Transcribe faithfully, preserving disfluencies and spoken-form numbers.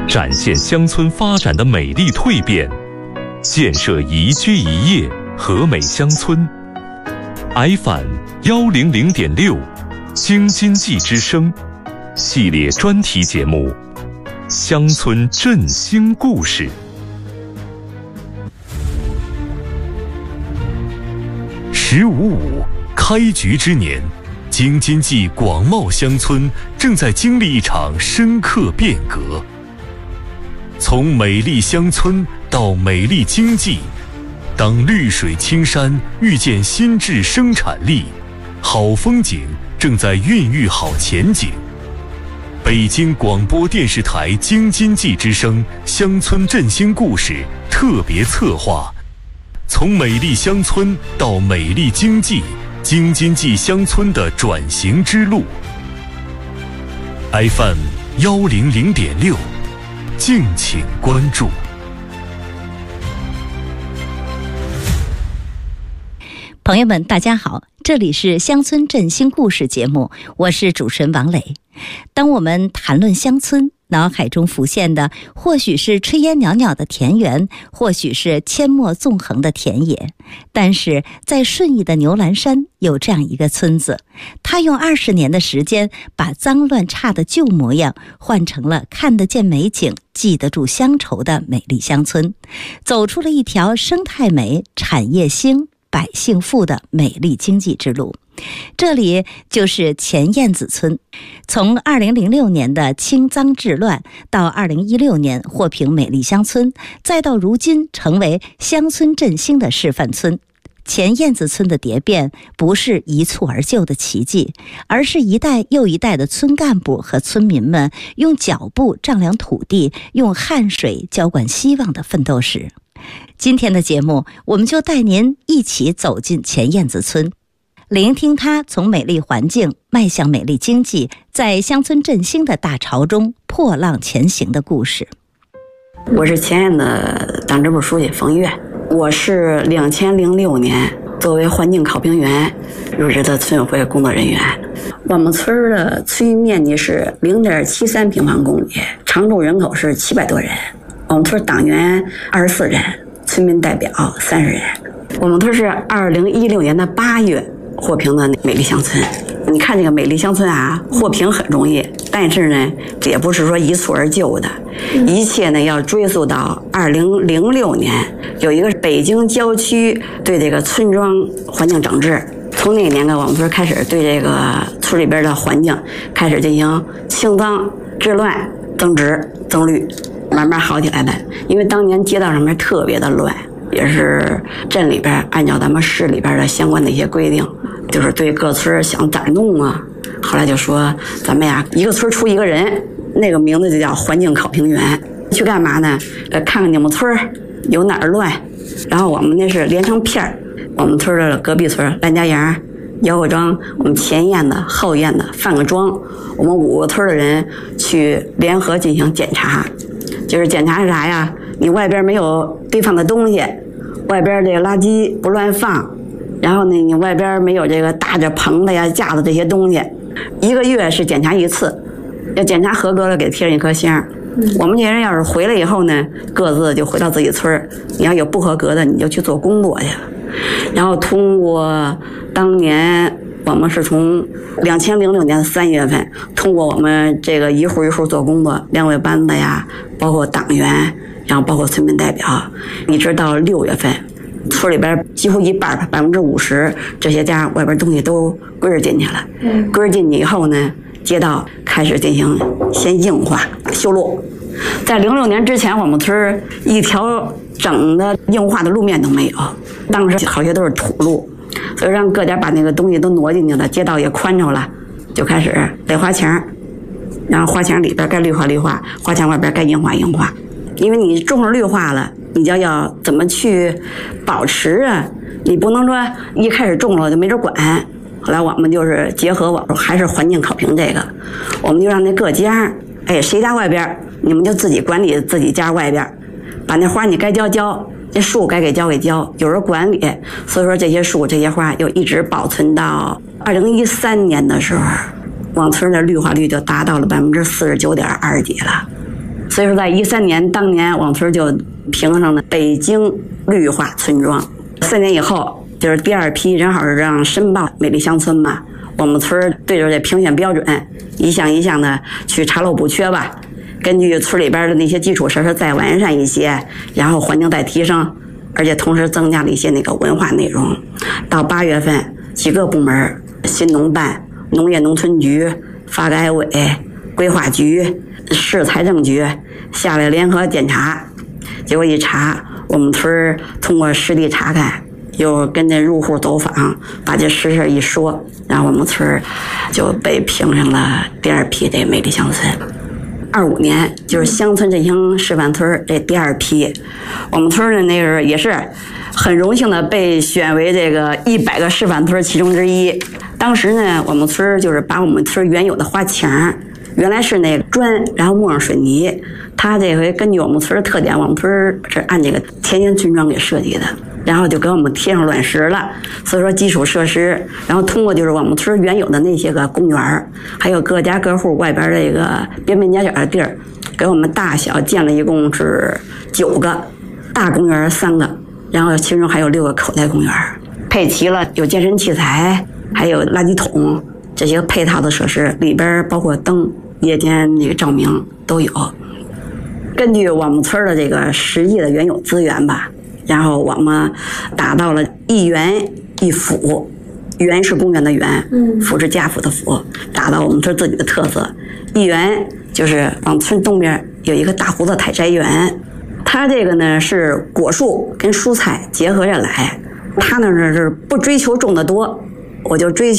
展现乡村发展的美丽蜕变，建设宜居宜业和美乡村。F M 幺零零点六，京津冀之声系列专题节目《乡村振兴故事》。十五五开局之年，京津冀广袤乡村正在经历一场深刻变革。从美丽乡村到美丽经济，当绿水青山遇见新质生产力，好风景正在孕育好前景。北京广播电视台京津冀之声乡村振兴故事特别策划，从美丽乡村到美丽经济，京津冀乡村的转型之路。F M 幺零零点六，敬请关注。 朋友们，大家好，这里是乡村振兴故事节目，我是主持人王磊。当我们谈论乡村，脑海中浮现的或许是炊烟袅袅的田园，或许是阡陌纵横的田野，但是在顺义的牛栏山有这样一个村子，它用二十年的时间把脏乱差的旧模样换成了看得见美景记得住乡愁的美丽乡村，走出了一条生态美产业兴百姓富的美丽经济之路。这里就是前燕子村，从二零零六年的清脏治乱，到二零一六年获评美丽乡村，再到如今成为乡村振兴的示范村。前燕子村的蝶变不是一蹴而就的奇迹，而是一代又一代的村干部和村民们用脚步丈量土地，用汗水浇灌希望的奋斗史。今天的节目，我们就带您一起走进前燕子村，聆听它从美丽环境迈向美丽经济，在乡村振兴的大潮中破浪前行的故事。 我是前燕的党支部书记冯跃，我是两千零六年作为环境考评员入职的村委会工作人员。我们村的村域面积是零点七三平方公里，常住人口是七百多人。我们村党员二十四人，村民代表三十人。我们村是二零一六年的八月获评的美丽乡村。你看这个美丽乡村啊，获评很容易，但是呢，这也不是说一蹴而就的，一切呢要追溯到二零零六年，有一个北京郊区对这个村庄环境整治。从那年呢，我们村开始对这个村里边的环境开始进行清脏治乱、增植增绿，慢慢好起来的。因为当年街道上面特别的乱，也是镇里边按照咱们市里边的相关的一些规定，就是对各村想咋弄啊，后来就说咱们呀一个村出一个人，那个名字就叫环境考评员，去干嘛呢？呃，看看你们村有哪儿乱，然后我们那是连成片儿，我们村的隔壁村兰家营、姚各庄，我们前燕子、后燕子、范各庄，我们五个村的人去联合进行检查。就是检查是啥呀？你外边没有堆放的东西，外边这个垃圾不乱放，然后呢，你外边没有这个搭着棚子呀、架子这些东西。一个月是检查一次，要检查合格了给贴上一颗星。我们这些人要是回来以后呢，各自就回到自己村，你要有不合格的，你就去做工作去。然后通过当年我们是从两千零六年的三月份，通过我们这个一户一户做工作，两委班子呀，包括党员，然后包括村民代表，一直到六月份，村里边几乎一半百分之五十这些家外边东西都归置进去了。归置进去以后呢，街道开始进行先硬化修路。在零六年之前，我们村一条整的硬化的路面都没有，当时好些都是土路，所以让各家把那个东西都挪进去了，街道也宽敞了，就开始垒花墙，然后花墙里边该绿化绿化，花墙外边该硬化硬化。因为你种上绿化了，你就要怎么去保持啊？你不能说一开始种了就没人管。后来我们就是结合我还是环境考评这个，我们就让那各家，哎，谁家外边你们就自己管理自己家外边，把那花你该浇浇，这树该给浇给浇，有人管理。所以说这些树这些花又一直保存到二零一三年的时候，往村的绿化率就达到了百分之四十九点二几了。 所以说，在一三年当年，我们村就评上了北京绿化村庄。三年以后，就是第二批，正好是让申报美丽乡村嘛。我们村对着这评选标准，一项一项的去查漏补缺吧。根据村里边的那些基础设施再完善一些，然后环境再提升，而且同时增加了一些那个文化内容。到八月份，几个部门，新农办、农业农村局、发改委、规划局、市财政局下来联合检查，结果一查，我们村通过实地查看，又跟着入户走访，把这实事一说，然后我们村就被评上了第二批这美丽乡村。二五年就是乡村振兴示范村这第二批，我们村的那个也是很荣幸的被选为这个一百个示范村其中之一。当时呢，我们村就是把我们村原有的花墙，原来是那个砖，然后抹上水泥。他这回根据我们村的特点，我们村是按这个田间村庄给设计的，然后就给我们贴上卵石了。所以说基础设施，然后通过就是我们村原有的那些个公园，还有各家各户外边这个边边角角的地儿，给我们大小建了一共是九个大公园三个，然后其中还有六个口袋公园，配齐了有健身器材，还有垃圾桶这些配套的设施，里边包括灯、夜间那个照明都有。根据我们村的这个实际的原有资源吧，然后我们打造了一园一府，园是公园的园，府是家府的府，打造我们村自己的特色。一园就是往村东边有一个大胡子采摘园，它这个呢是果树跟蔬菜结合着来，它呢是不追求种的多，我就追求